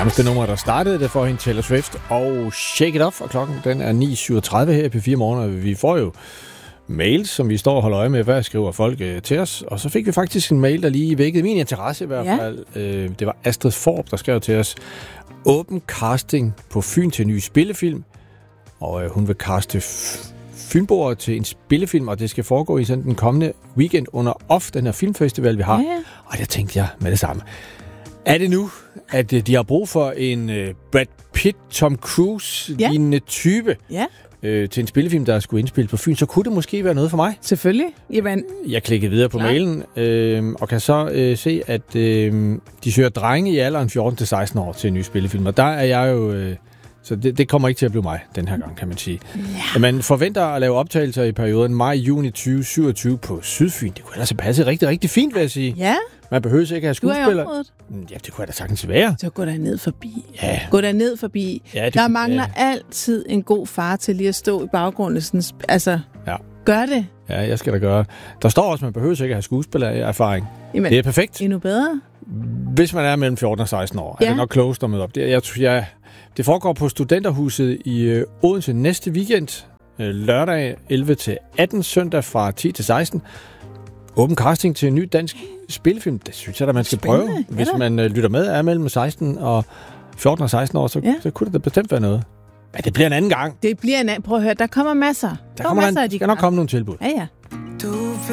nærmeste nummer, der startede det for hende, Taylor Swift og Shake It Off, og klokken den er 9.37 her på 4 morgener. Vi får jo mails, som vi står og holder øje med, hvad skriver folk til os, og så fik vi faktisk en mail, der lige vækkede min interesse i hvert fald. Det var Astrid Forb, der skrev til os: åben casting på Fyn til en ny spillefilm, og hun vil caste fynboere til en spillefilm, og det skal foregå i sådan den kommende weekend under OFF, den her filmfestival, vi har. Ja. Og der tænkte jeg med det samme. Er det nu, at de har brug for en Brad Pitt, Tom Cruise-lignende type til en spillefilm, der skulle indspilles på Fyn, så kunne det måske være noget for mig. Selvfølgelig. Jamen. Jeg klikkede videre på mailen, og kan så se, at de søger drenge i alderen 14-16 år til en ny spillefilm. Og der er jeg jo... Så det kommer ikke til at blive mig den her gang, kan man sige. Ja. Man forventer at lave optagelser i perioden maj-juni 2027 på Sydfyn. Det kunne ellers passe rigtig, rigtig fint, vil jeg sige. Ja. Man behøver ikke at have skuespillere. Ja, det kunne jeg da sagtens være. Så gå der ned forbi. Ja. Gå der ned forbi. Ja, der mangler altid en god far til lige at stå i baggrunden. Sådan, gør det. Ja, jeg skal da gøre. Der står også, at man behøver ikke at have skuespillererfaring. Jamen, det er perfekt. Endnu bedre. Hvis man er mellem 14 og 16 år. Ja. Er det nok klogest at møde op. Det foregår på Studenterhuset i Odense næste weekend. Lørdag 11-18, søndag fra 10 til 16. Åben casting til en ny dansk spillefilm. Det synes jeg da, man skal prøve. Hvis man lytter med, er mellem 16 og 14 og 16 år, så kunne det da bestemt være noget. Men det bliver en anden gang. Det bliver en anden. Prøv at høre, der kommer masser. Der skal nok komme nogle tilbud. Ja. Du